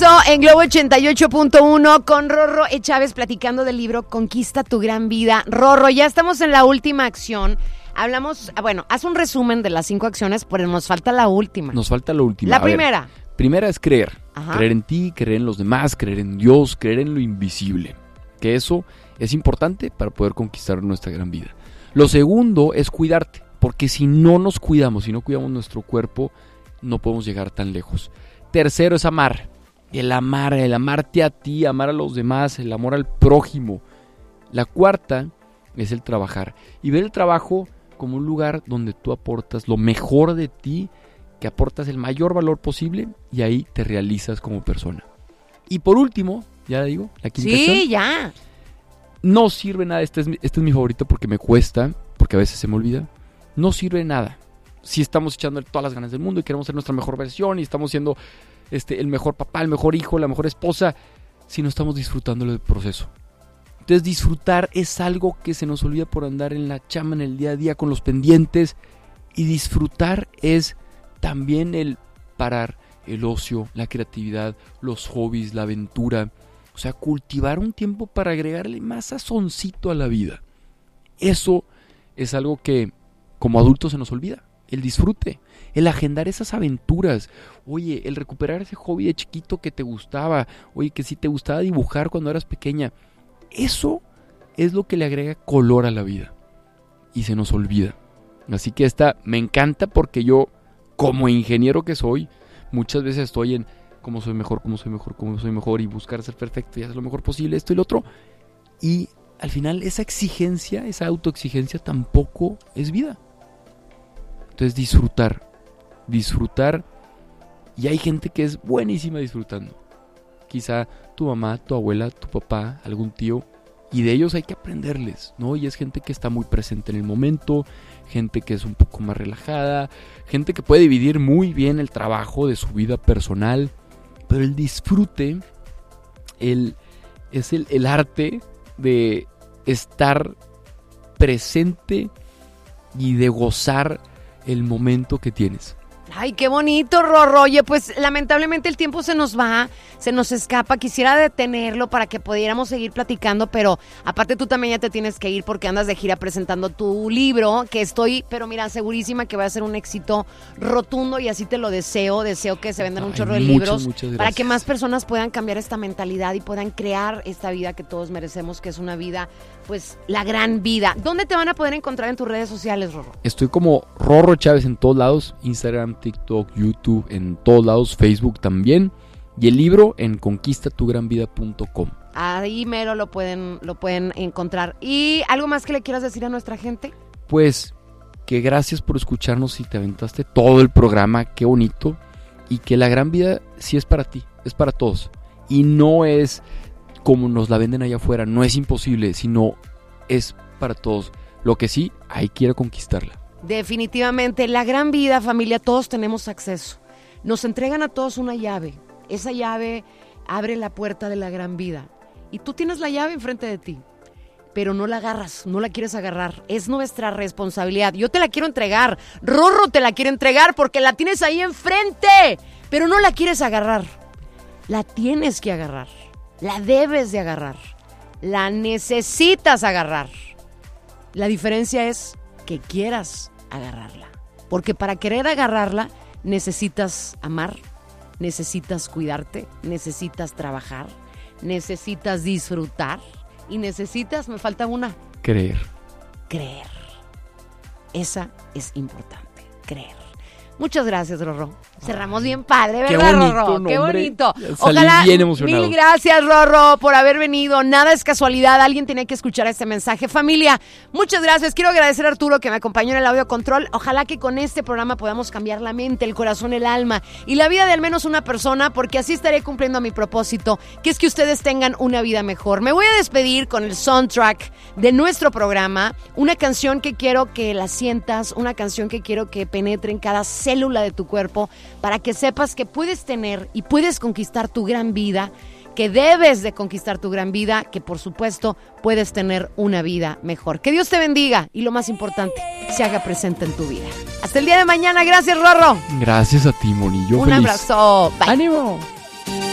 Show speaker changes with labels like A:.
A: regreso en Globo 88.1 con Rorro E. Chávez platicando del libro Conquista tu gran vida. Rorro, ya estamos en la última acción. Hablamos, haz un resumen de las 5 acciones, pero nos falta la última.
B: Nos falta la última.
A: La primera.
B: Primera es creer.
A: Ajá.
B: Creer en ti, creer en los demás, creer en Dios, creer en lo invisible. Que eso es importante para poder conquistar nuestra gran vida. Lo segundo es cuidarte, porque si no nos cuidamos, si no cuidamos nuestro cuerpo, no podemos llegar tan lejos. Tercero es amar. El amarte a ti, amar a los demás, el amor al prójimo. La cuarta es el trabajar. Y ver el trabajo como un lugar donde tú aportas lo mejor de ti, que aportas el mayor valor posible y ahí te realizas como persona. Y por último, ya digo, la quinta acción.
A: Sí, ya.
B: No sirve nada, este es mi favorito porque me cuesta, porque a veces se me olvida. No sirve de nada. Si estamos echando todas las ganas del mundo y queremos ser nuestra mejor versión y estamos siendo el mejor papá, el mejor hijo, la mejor esposa, si no estamos disfrutando del proceso. Entonces disfrutar es algo que se nos olvida por andar en la chamba, en el día a día con los pendientes, y disfrutar es también el parar, el ocio, la creatividad, los hobbies, la aventura. O sea, cultivar un tiempo para agregarle más sazoncito a la vida. Eso es algo que como adultos se nos olvida. El disfrute, el agendar esas aventuras. Oye, el recuperar ese hobby de chiquito que te gustaba. Oye, que si te gustaba dibujar cuando eras pequeña. Eso es lo que le agrega color a la vida. Y se nos olvida. Así que esta me encanta porque yo, como ingeniero que soy, muchas veces estoy en cómo soy mejor y buscar ser perfecto y hacer lo mejor posible, esto y lo otro. Y al final esa exigencia, esa autoexigencia tampoco es vida. Entonces disfrutar. Y hay gente que es buenísima disfrutando. Quizá tu mamá, tu abuela, tu papá, algún tío. Y de ellos hay que aprenderles, ¿no? Y es gente que está muy presente en el momento, gente que es un poco más relajada, gente que puede dividir muy bien el trabajo de su vida personal. Pero el disfrute es el arte de estar presente y de gozar el momento que tienes.
A: Ay, qué bonito, Rorro. Oye, pues lamentablemente el tiempo se nos va, se nos escapa. Quisiera detenerlo para que pudiéramos seguir platicando, pero aparte tú también ya te tienes que ir porque andas de gira presentando tu libro, que estoy, pero mira, segurísima que va a ser un éxito rotundo y así te lo deseo. Deseo que se vendan un chorro de libros para que más personas puedan cambiar esta mentalidad y puedan crear esta vida que todos merecemos, que es una vida, pues, la gran vida. ¿Dónde te van a poder encontrar en tus redes sociales, Rorro?
B: Estoy como Rorro Chávez en todos lados, Instagram, TikTok, YouTube, en todos lados, Facebook también, y el libro en conquistatugranvida.com.
A: Ahí mero lo pueden encontrar. ¿Y algo más que le quieras decir a nuestra gente?
B: Pues que gracias por escucharnos y te aventaste todo el programa, qué bonito, y que la gran vida sí es para ti, es para todos, y no es como nos la venden allá afuera, no es imposible, sino es para todos. Lo que sí, hay que ir a conquistarla.
A: Definitivamente, la gran vida, familia, todos tenemos acceso. Nos entregan a todos una llave. Esa llave abre la puerta de la gran vida. Y tú tienes la llave enfrente de ti, pero no la agarras, no la quieres agarrar. Es nuestra responsabilidad. Yo te la quiero entregar. Rorro te la quiere entregar porque la tienes ahí enfrente, pero no la quieres agarrar. La tienes que agarrar. La debes de agarrar. La necesitas agarrar. La diferencia es que quieras agarrarla. Porque para querer agarrarla necesitas amar, necesitas cuidarte, necesitas trabajar, necesitas disfrutar y necesitas, me falta una,
B: creer.
A: Esa es importante, creer. Muchas gracias, Rorro. Cerramos bien padre, ¿verdad, Rorro?
B: No,
A: qué
B: hombre,
A: bonito.
B: Ojalá, bien emocionado.
A: Mil gracias, Rorro, por haber venido. Nada es casualidad. Alguien tiene que escuchar este mensaje. Familia, muchas gracias. Quiero agradecer a Arturo que me acompañó en el audio control. Ojalá que con este programa podamos cambiar la mente, el corazón, el alma y la vida de al menos una persona, porque así estaré cumpliendo mi propósito, que es que ustedes tengan una vida mejor. Me voy a despedir con el soundtrack de nuestro programa, una canción que quiero que la sientas, una canción que quiero que penetre en cada célula de tu cuerpo, para que sepas que puedes tener y puedes conquistar tu gran vida, que debes de conquistar tu gran vida, que por supuesto puedes tener una vida mejor. Que Dios te bendiga y lo más importante, se haga presente en tu vida. Hasta el día de mañana. Gracias, Rorro.
B: Gracias a ti, monillo.
A: Un abrazo. Bye.
B: ¡Ánimo!